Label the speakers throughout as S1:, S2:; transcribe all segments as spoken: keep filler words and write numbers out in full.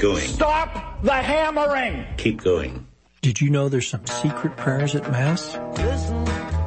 S1: going.
S2: Stop the hammering!
S1: Keep going.
S3: Did you know there's some secret prayers at Mass?
S4: Listen,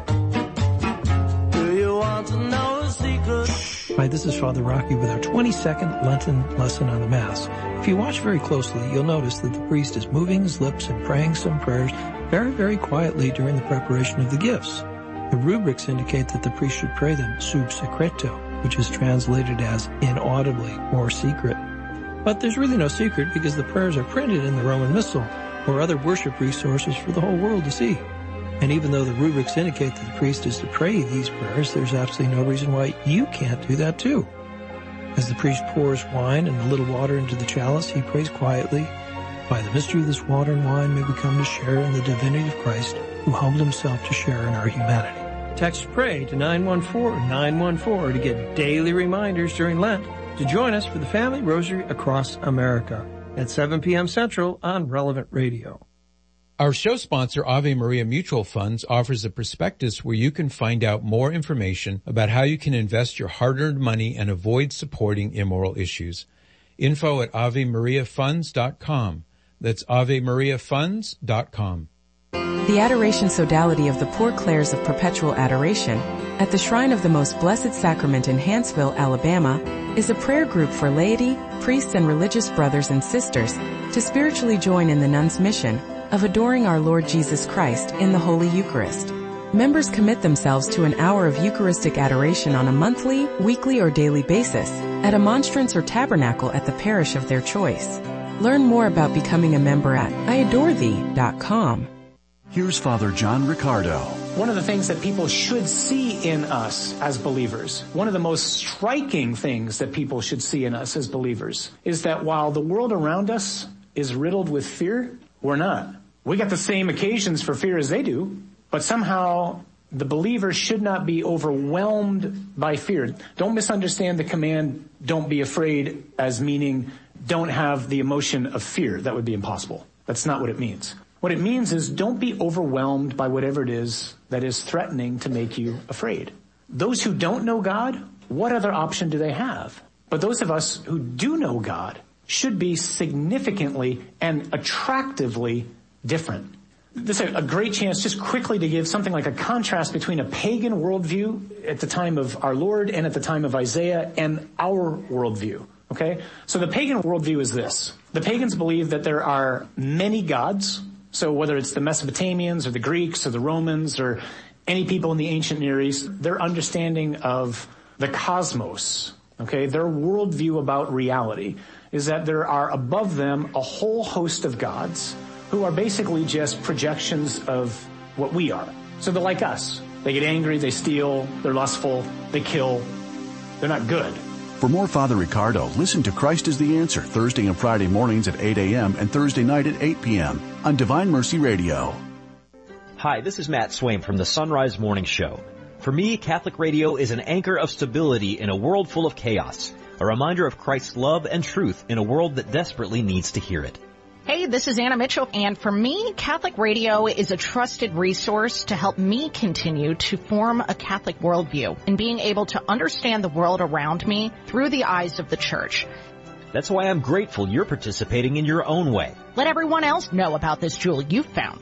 S4: do you want to know a secret?
S3: Hi, this is Father Rocky with our twenty-second Lenten lesson on the Mass. If you watch very closely, you'll notice that the priest is moving his lips and praying some prayers very, very quietly during the preparation of the gifts. The rubrics indicate that the priest should pray them sub secreto, which is translated as inaudibly or secret. But there's really no secret because the prayers are printed in the Roman Missal or other worship resources for the whole world to see. And even though the rubrics indicate that the priest is to pray these prayers, there's absolutely no reason why you can't do that too. As the priest pours wine and a little water into the chalice, he prays quietly, "By the mystery of this water and wine may we come to share in the divinity of Christ, who humbled himself to share in our humanity." Text PRAY to nine one four nine one four to get daily reminders during Lent to join us for the Family Rosary across America at seven p.m. Central on Relevant Radio.
S5: Our show sponsor, Ave Maria Mutual Funds, offers a prospectus where you can find out more information about how you can invest your hard-earned money and avoid supporting immoral issues. Info at ave maria funds dot com. That's ave maria funds dot com.
S6: The Adoration Sodality of the Poor Clares of Perpetual Adoration at the Shrine of the Most Blessed Sacrament in Hanceville, Alabama, is a prayer group for laity, priests, and religious brothers and sisters to spiritually join in the nuns' mission of adoring our Lord Jesus Christ in the Holy Eucharist. Members commit themselves to an hour of Eucharistic adoration on a monthly, weekly, or daily basis at a monstrance or tabernacle at the parish of their choice. Learn more about becoming a member at I adore thee dot com.
S7: Here's Father John Riccardo.
S8: One of the things that people should see in us as believers, one of the most striking things that people should see in us as believers, is that while the world around us is riddled with fear, we're not. We got the same occasions for fear as they do, but somehow the believer should not be overwhelmed by fear. Don't misunderstand the command, don't be afraid, as meaning don't have the emotion of fear. That would be impossible. That's not what it means. What it means is don't be overwhelmed by whatever it is that is threatening to make you afraid. Those who don't know God, what other option do they have? But those of us who do know God should be significantly and attractively different. This is a great chance just quickly to give something like a contrast between a pagan worldview at the time of our Lord and at the time of Isaiah and our worldview. Okay? So the pagan worldview is this. The pagans believe that there are many gods. So whether it's the Mesopotamians or the Greeks or the Romans or any people in the ancient Near East, their understanding of the cosmos, okay, their worldview about reality is that there are above them a whole host of gods who are basically just projections of what we are. So they're like us. They get angry, they steal, they're lustful, they kill. They're not good.
S7: For more Father Riccardo, listen to Christ is the Answer Thursday and Friday mornings at eight a.m. and Thursday night at eight p.m. on Divine Mercy Radio.
S9: Hi, this is Matt Swaim from the Sunrise Morning Show. For me, Catholic radio is an anchor of stability in a world full of chaos, a reminder of Christ's love and truth in a world that desperately needs to hear it.
S10: Hey, this is Anna Mitchell, and for me, Catholic radio is a trusted resource to help me continue to form a Catholic worldview and being able to understand the world around me through the eyes of the Church.
S9: That's why I'm grateful you're participating in your own way.
S10: Let everyone else know about this jewel you've found.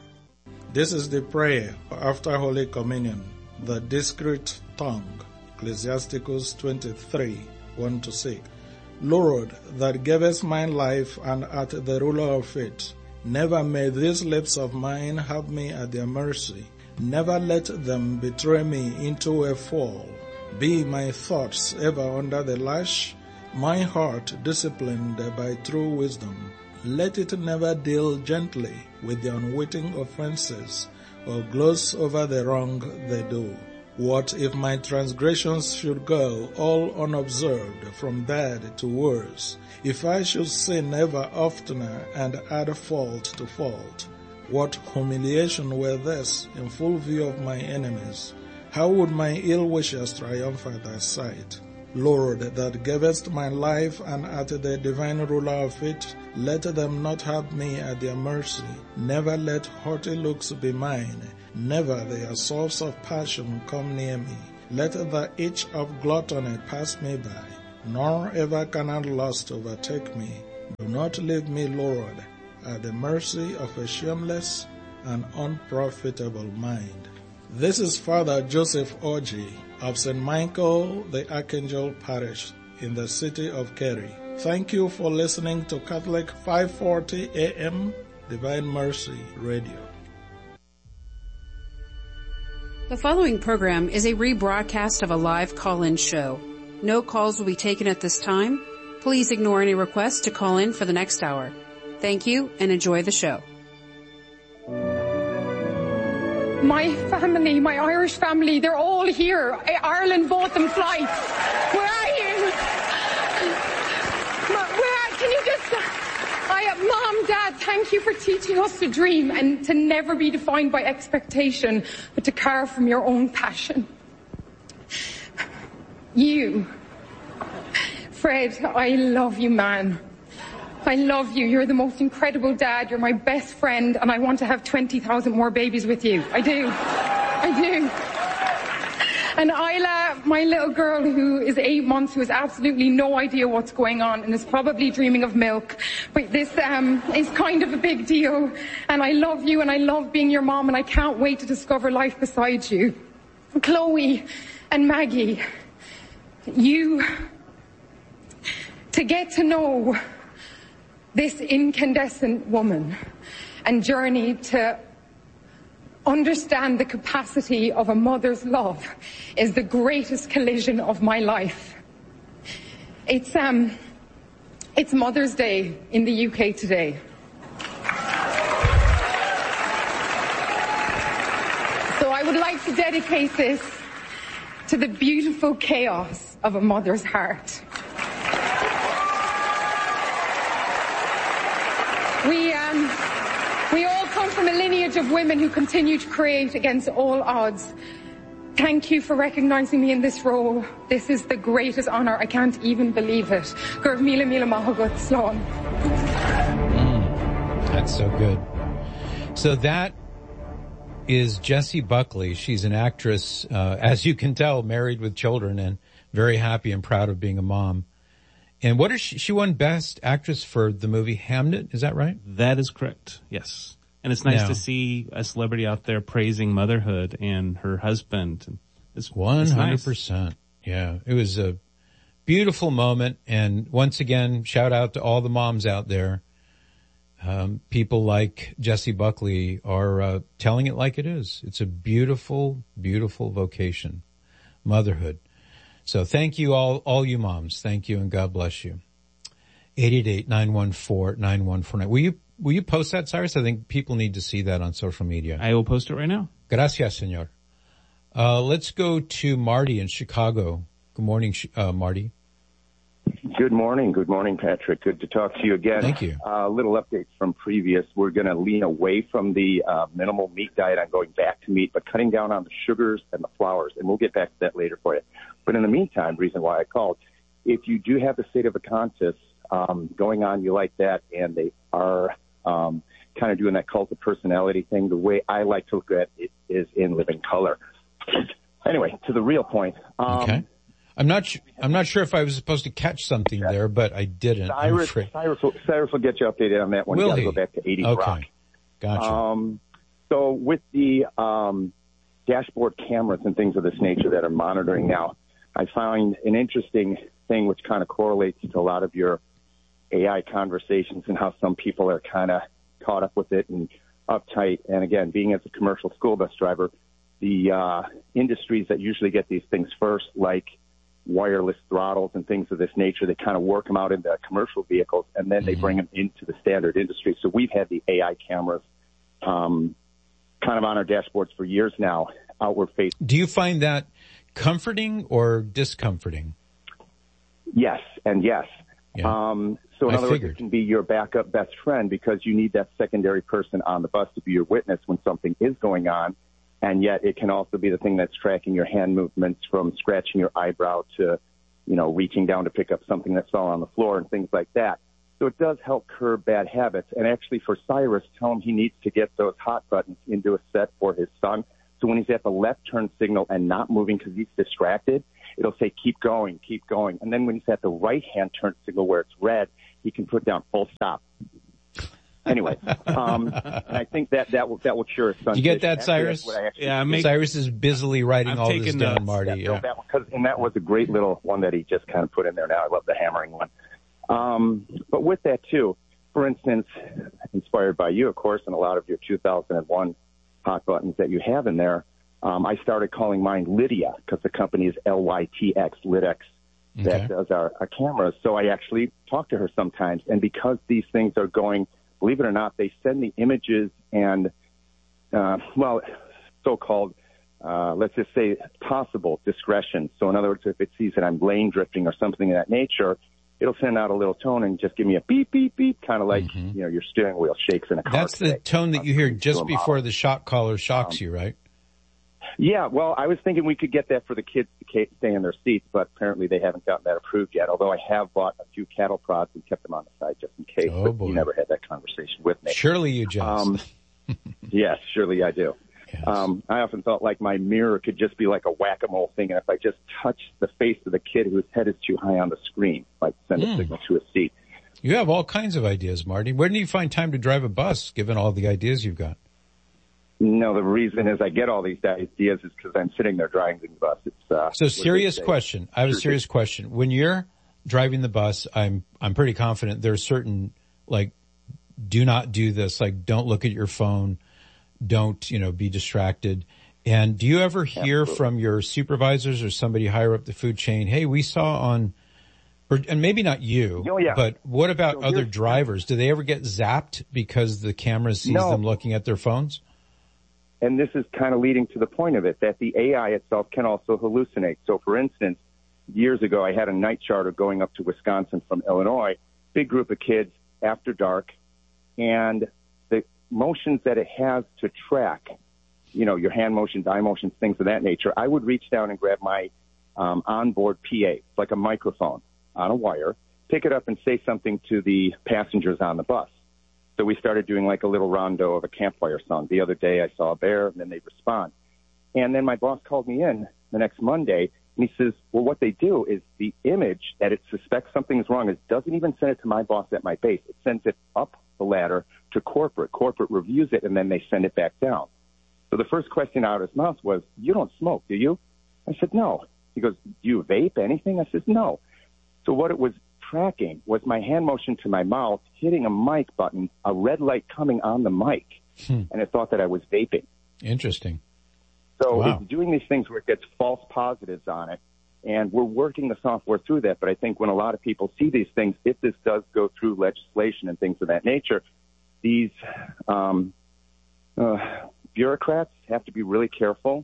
S11: This is the prayer after Holy Communion, the discreet tongue, Ecclesiasticus twenty-three, one to six. Lord, that gavest mine life and art the ruler of it, never may these lips of mine have me at their mercy. Never let them betray me into a fall. Be my thoughts ever under the lash, my heart disciplined by true wisdom. Let it never deal gently with the unwitting offenses, or gloss over the wrong they do. What if my transgressions should go all unobserved from bad to worse? If I should sin ever oftener and add fault to fault? What humiliation were this in full view of my enemies? How would my ill wishers triumph at thy sight? Lord, that gavest my life and art the divine ruler of it, let them not have me at their mercy. Never let haughty looks be mine. Never the assaults of passion come near me. Let the itch of gluttony pass me by, nor ever can lust overtake me. Do not leave me, Lord, at the mercy of a shameless and unprofitable mind. This is Father Joseph Orji of Saint Michael the Archangel Parish in the city of Kerry. Thank you for listening to Catholic five forty A M Divine Mercy Radio.
S1: The following program is a rebroadcast of a live call-in show. No calls will be taken at this time. Please ignore any requests to call in for the next hour. Thank you and enjoy the show.
S12: My family, my Irish family, they're all here. Ireland bought them flights. Where are you? Where, can you just... I, Mom, Dad, thank you for teaching us to dream and to never be defined by expectation, but to carve from your own passion. You, Fred, I love you, man. I love you. You're the most incredible dad. You're my best friend, and I want to have twenty thousand more babies with you. I do. I do. And Isla, my little girl who is eight months, who has absolutely no idea what's going on and is probably dreaming of milk. But this um, is kind of a big deal. And I love you, and I love being your mom, and I can't wait to discover life beside you. Chloe and Maggie, you, to get to know this incandescent woman and journey to understand the capacity of a mother's love is the greatest collision of my life. It's um, it's Mother's Day in the U K today. So I would like to dedicate this to the beautiful chaos of a mother's heart. We, um, we all come from a lineage of women who continue to create against all odds. Thank you for recognizing me in this role. This is the greatest honor. I can't even believe it. Gurv mila mila mahagut slán.
S5: That's so good. So that is Jessie Buckley. She's an actress, uh, as you can tell, married with children and very happy and proud of being a mom. And what is she? She won Best Actress for the movie Hamnet. Is that right?
S13: That is correct. Yes. And it's nice
S5: now,
S13: to see a celebrity out there praising motherhood and her husband. It's
S5: one hundred percent. Nice. Yeah. It was a beautiful moment. And once again, shout out to all the moms out there. Um, people like Jessie Buckley are uh, telling it like it is. It's a beautiful, beautiful vocation. Motherhood. So thank you all, all you moms. Thank you and God bless you. eight eight eight, nine one four, nine one four nine. Will you, will you post that, Cyrus? I think people need to see that on social media.
S13: I will post it right now.
S5: Gracias, señor. Uh, let's go to Marty in Chicago. Good morning, uh, Marty.
S14: Good morning. Good morning, Patrick. Good to talk to you again.
S5: Thank you.
S14: A uh, little updates from previous. We're going to lean away from the uh, minimal meat diet on going back to meat, but cutting down on the sugars and the flours, and we'll get back to that later for you. But in the meantime, reason why I called, if you do have the state of a conscious um, going on, you like that, and they are um, kind of doing that cult of personality thing, the way I like to look at it is in living color. Anyway, to the real point. Um,
S5: okay. I'm not. Sh- I'm not sure if I was supposed to catch something there, but I didn't.
S14: Cyrus, Cyrus, will, Cyrus will get you updated on that one.
S5: Will
S14: you got to
S5: he?
S14: go back to eighties
S5: okay.
S14: rock.
S5: Gotcha.
S14: Um, so with the um, dashboard cameras and things of this nature that are monitoring now, I find an interesting thing which kind of correlates to a lot of your A I conversations and how some people are kind of caught up with it and uptight. And again, being as a commercial school bus driver, the uh, industries that usually get these things first, like wireless throttles and things of this nature, they kind of work them out into commercial vehicles, and then they bring them into the standard industry. So we've had the A I cameras um, kind of on our dashboards for years now, outward facing.
S5: Do you find that comforting or discomforting?
S14: Yes, and yes.
S5: Yeah.
S14: Um, so in
S5: I
S14: other
S5: figured.
S14: words, it can be your backup best friend because you need that secondary person on the bus to be your witness when something is going on. And yet it can also be the thing that's tracking your hand movements from scratching your eyebrow to, you know, reaching down to pick up something that fell on the floor and things like that. So it does help curb bad habits. And actually for Cyrus, tell him he needs to get those hot buttons into a set for his son. So when he's at the left turn signal and not moving because he's distracted, it'll say, keep going, keep going. And then when he's at the right hand turn signal where it's red, he can put down full stop. Anyway, um, and I think that that will that will cure his son's.
S5: You get that,
S14: issue.
S5: Cyrus?
S13: Yeah, make,
S5: Cyrus is busily writing
S13: I'm
S5: all this down,
S13: notes.
S5: Marty.
S14: Yeah,
S5: Yeah,
S14: no, that one, 'cause, and that was a great little one that he just kind of put in there. Now I love the hammering one. Um, but with that too, for instance, inspired by you, of course, and a lot of your two thousand one hot buttons that you have in there, um, I started calling mine Lydia because the company is L Y T X, Lytx, that
S5: Okay.
S14: does our, our cameras. So I actually talk to her sometimes, and because these things are going, believe it or not, they send the images and, uh, well, so-called, uh, let's just say, possible discretion. So in other words, if it sees that I'm lane drifting or something of that nature, it'll send out a little tone and just give me a beep, beep, beep, kind of like,
S5: Mhm.
S14: you know, your steering wheel shakes in a car.
S5: That's the
S14: today.
S5: tone that you hear just
S14: To a
S5: before
S14: model.
S5: the shock collar shocks
S14: Um,
S5: you, right?
S14: Yeah, well, I was thinking we could get that for the kids to ca- stay in their seats, but apparently they haven't gotten that approved yet, although I have bought a few cattle prods and kept them on the side just in case.
S5: Oh,
S14: but
S5: boy.
S14: you never had that conversation with me.
S5: Surely you just.
S14: Um, yes, surely I do.
S5: Yes.
S14: Um, I often thought like my mirror could just be like a whack-a-mole thing, and if I just touch the face of the kid whose head is too high on the screen, like send a
S5: Mm.
S14: signal to a seat.
S5: You have all kinds of ideas, Marty. Where do you find time to drive a bus, given all the ideas you've got?
S14: No, the reason is I get all these ideas is because I'm sitting there driving the bus. It's uh,
S5: So
S14: what
S5: serious
S14: they say.
S5: question. I have a
S14: Sure.
S5: serious question. When you're driving the bus, I'm, I'm pretty confident there are certain, like, do not do this, like, don't look at your phone, don't, you know, be distracted. And do you ever hear
S14: Absolutely.
S5: from your supervisors or somebody higher up the food chain, hey, we saw on, or, and maybe not you,
S14: Oh, yeah.
S5: but what about
S14: So
S5: other
S14: here's-
S5: drivers? Do they ever get zapped because the camera sees
S14: No.
S5: them looking at their phones?
S14: And this is kind of leading to the point of it, that the A I itself can also hallucinate. So, for instance, years ago, I had a night charter going up to Wisconsin from Illinois, big group of kids after dark, and the motions that it has to track, you know, your hand motions, eye motions, things of that nature, I would reach down and grab my um, onboard P A, it's like a microphone on a wire, pick it up and say something to the passengers on the bus. So we started doing like a little rondo of a campfire song. The other day I saw a bear, and then they respond. And then my boss called me in the next Monday, and he says, well, what they do is the image that it suspects something is wrong, it doesn't even send it to my boss at my base. It sends it up the ladder to corporate. Corporate reviews it, and then they send it back down. So the first question out of his mouth was, you don't smoke, do you? I said, no. He goes, do you vape anything? I said, no. So what it was tracking was my hand motion to my mouth, hitting a mic button, a red light coming on the mic,
S5: Hmm.
S14: and it thought that I was vaping.
S5: Interesting.
S14: So
S5: Wow.
S14: it's doing these things where it gets false positives on it, and we're working the software through that. But I think when a lot of people see these things, if this does go through legislation and things of that nature, these um, uh, bureaucrats have to be really careful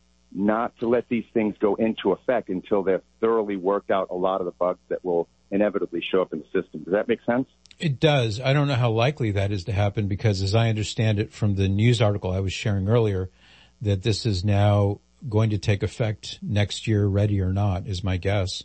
S14: not to let these things go into effect until they've thoroughly worked out a lot of the bugs that will inevitably show up in the system. Does that make sense?
S5: It does. I don't know how likely that is to happen because as I understand it from the news article I was sharing earlier, that this is now going to take effect next year, ready or not, is my guess.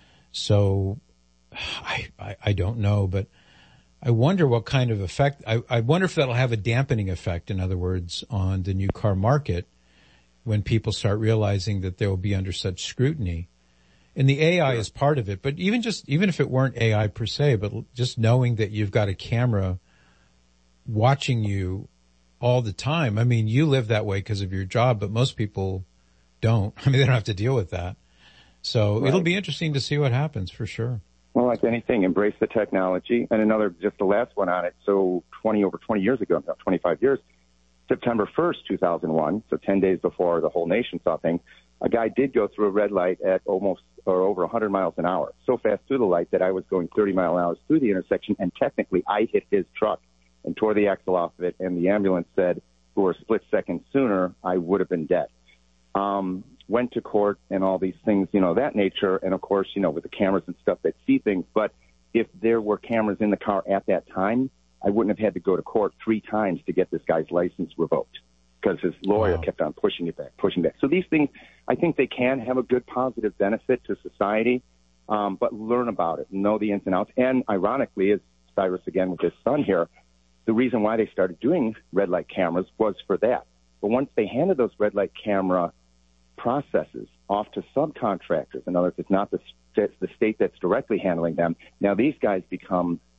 S5: So I, I, I don't know, but I wonder what kind of effect, I, I wonder if that'll have a dampening effect, in other words, on the new car market when people start realizing that they will be under such scrutiny. And the A I
S14: Sure.
S5: is part of it, but even just, even if it weren't A I per se, but just knowing that you've got a camera watching you all the time. I mean, you live that way because of your job, but most people don't. I mean, they don't have to deal with that. So
S14: Right.
S5: it'll be interesting to see what happens for sure.
S14: Well, like anything, embrace the technology. And another, just the last one on it. So twenty, over twenty years ago, about twenty-five years, September first, two thousand one, so ten days before the whole nation saw things, a guy did go through a red light at almost or over one hundred miles an hour, so fast through the light that I was going thirty mile an hour through the intersection, and technically I hit his truck and tore the axle off of it, and the ambulance said for a split second sooner, I would have been dead. Um, went to court and all these things, you know, that nature, and of course, you know, with the cameras and stuff that see things, but if there were cameras in the car at that time, I wouldn't have had to go to court three times to get this guy's license revoked because his lawyer
S5: Wow.
S14: kept on pushing it back, pushing back. So these things, I think they can have a good positive benefit to society, um, but learn about it, know the ins and outs. And ironically, as Cyrus again with his son here, the reason why they started doing red light cameras was for that. But once they handed those red light camera processes off to subcontractors, in other words, it's not the, the state that's directly handling them, now these guys become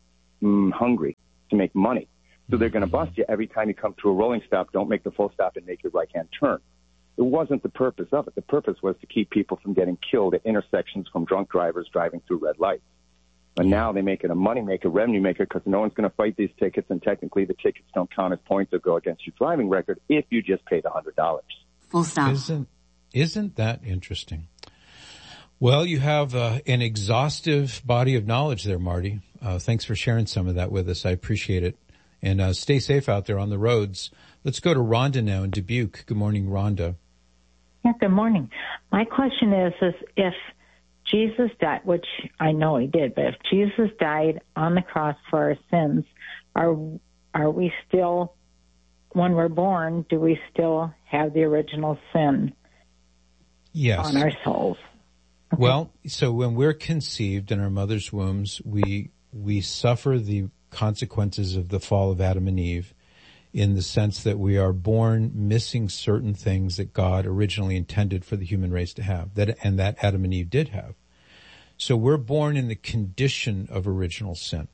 S14: mm, hungry to make money. So they're going to bust you every time you come to a rolling stop. Don't make the full stop and make your right-hand turn. It wasn't the purpose of it. The purpose was to keep people from getting killed at intersections from drunk drivers driving through red lights. But now they make it a money maker, revenue maker, because no one's going to fight these tickets, and technically the tickets don't count as points or go against your driving record if you just pay the one hundred dollars.
S15: Full stop.
S5: Isn't, isn't that interesting? Well, you have uh, an exhaustive body of knowledge there, Marty. Uh, thanks for sharing some of that with us. I appreciate it. And uh, stay safe out there on the roads. Let's go to Rhonda now in Dubuque. Good morning, Rhonda.
S16: Yeah, good morning. My question is, is if Jesus died, which I know he did, but if Jesus died on the cross for our sins, are are we still, when we're born, do we still have the original sin
S5: yes.
S16: on our souls? Okay.
S5: Well, so when we're conceived in our mother's wombs, we we suffer the consequences of the fall of Adam and Eve, in the sense that we are born missing certain things that God originally intended for the human race to have, that and that Adam and Eve did have. So we're born in the condition of original sin.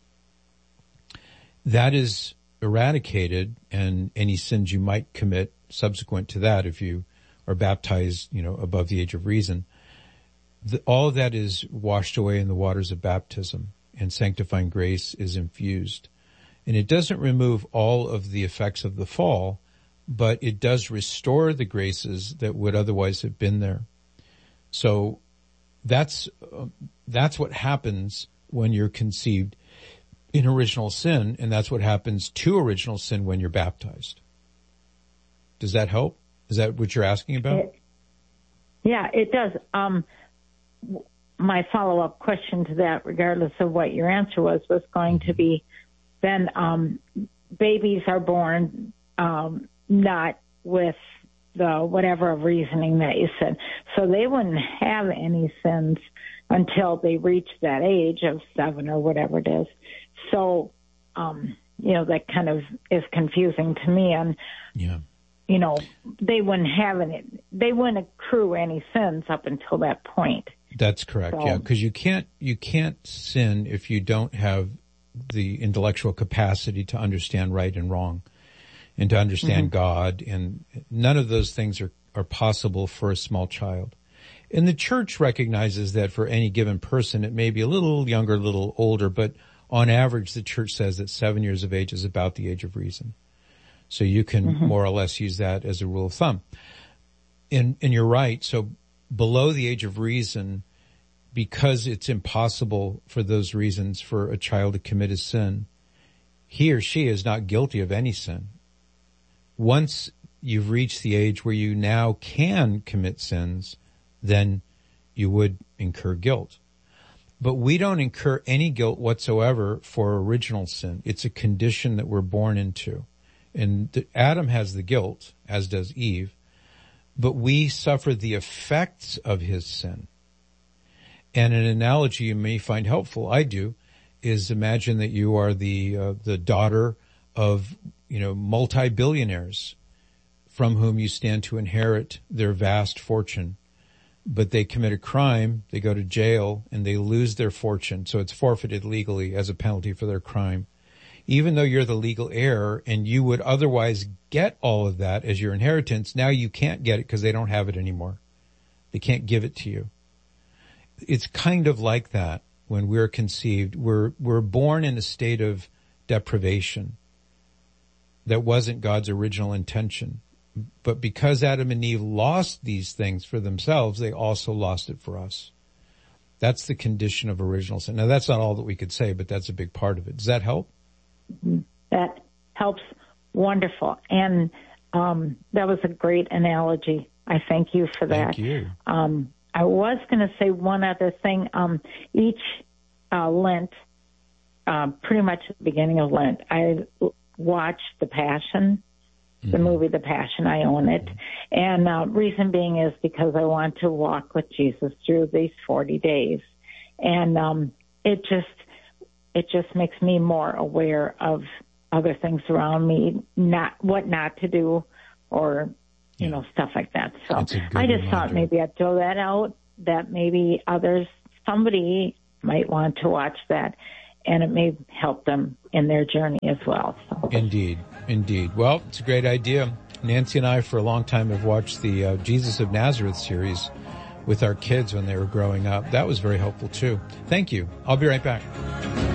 S5: That is eradicated, and any sins you might commit subsequent to that, if you are baptized, you know, above the age of reason, the, all of that is washed away in the waters of baptism, and sanctifying grace is infused. And it doesn't remove all of the effects of the fall, but it does restore the graces that would otherwise have been there. So that's uh, that's what happens when you're conceived in original sin, and that's what happens to original sin when you're baptized. Does that help? Is that what you're asking about?
S16: It, yeah, it does. Um, my follow-up question to that, regardless of what your answer was, was going to be, then um, babies are born um, not with the whatever reasoning that you said. So they wouldn't have any sins until they reach that age of seven or whatever it is. So, um, you know, that kind of is confusing to me. And,
S5: yeah.
S16: you know, they wouldn't have any, they wouldn't accrue any sins up until that point.
S5: That's correct, so, yeah, because you can't, you can't sin if you don't have the intellectual capacity to understand right and wrong and to understand mm-hmm. God, and none of those things are, are possible for a small child. And the church recognizes that for any given person, it may be a little younger, a little older, but on average, the church says that seven years of age is about the age of reason. So you can mm-hmm. more or less use that as a rule of thumb. And, and you're right. So below the age of reason, because it's impossible for those reasons for a child to commit a sin, he or she is not guilty of any sin. Once you've reached the age where you now can commit sins, then you would incur guilt. But we don't incur any guilt whatsoever for original sin. It's a condition that we're born into. And the, Adam has the guilt, as does Eve, but we suffer the effects of his sin. And an analogy you may find helpful, I do, is imagine that you are the uh, the daughter of, you know, multi-billionaires from whom you stand to inherit their vast fortune. But they commit a crime, they go to jail, and they lose their fortune. So it's forfeited legally as a penalty for their crime. Even though you're the legal heir and you would otherwise get all of that as your inheritance, now you can't get it because they don't have it anymore. They can't give it to you. It's kind of like that when we're conceived. We're, we're born in a state of deprivation that wasn't God's original intention. But because Adam and Eve lost these things for themselves, they also lost it for us. That's the condition of original sin. Now, that's not all that we could say, but that's a big part of it. Does that help?
S16: That helps. Wonderful. And um, that was a great analogy. I thank you for that.
S5: Thank you.
S16: Um, I was going to say one other thing. Um, each uh, Lent, uh, pretty much at the beginning of Lent, I watched The Passion. The movie, The Passion, I own it. And uh, reason being is because I want to walk with Jesus through these forty days. And um, it just it just makes me more aware of other things around me, not what not to do, or, you yeah. know, stuff like that. So I just reminder. thought maybe I'd throw that out, that maybe others, somebody might want to watch that and it may help them in their journey as well. So.
S5: Indeed, indeed. Well, it's a great idea. Nancy and I, for a long time, have watched the uh, Jesus of Nazareth series with our kids when they were growing up. That was very helpful, too. Thank you. I'll be right back.